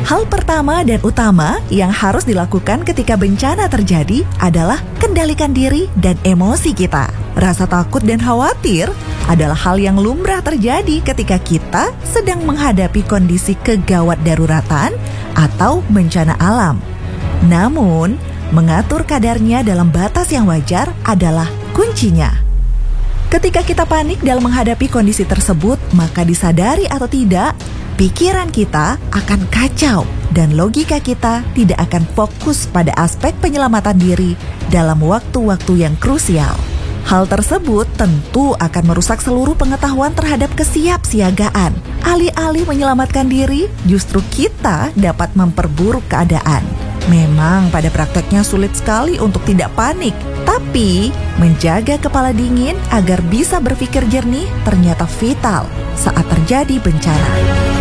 Hal pertama dan utama yang harus dilakukan ketika bencana terjadi adalah kendalikan diri dan emosi kita. Rasa takut dan khawatir adalah hal yang lumrah terjadi ketika kita sedang menghadapi kondisi kegawat daruratan atau bencana alam. Namun, mengatur kadarnya dalam batas yang wajar adalah kuncinya. Ketika kita panik dalam menghadapi kondisi tersebut, maka disadari atau tidak, pikiran kita akan kacau dan logika kita tidak akan fokus pada aspek penyelamatan diri dalam waktu-waktu yang krusial. Hal tersebut tentu akan merusak seluruh pengetahuan terhadap kesiapsiagaan. Alih-alih menyelamatkan diri, justru kita dapat memperburuk keadaan. Memang pada prakteknya sulit sekali untuk tidak panik, tapi menjaga kepala dingin agar bisa berpikir jernih ternyata vital saat terjadi bencana.